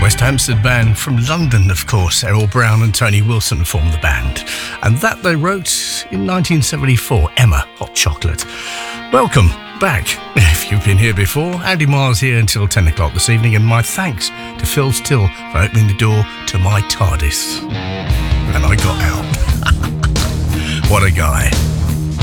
West Hampstead band from London, of course. Errol Brown and Tony Wilson formed the band. And that they wrote in 1974, Emma, Hot Chocolate. Welcome back. If you've been here before, Andy Miles here until 10 o'clock this evening, and my thanks to Phil Still for opening the door to my TARDIS. And I got out. What a guy.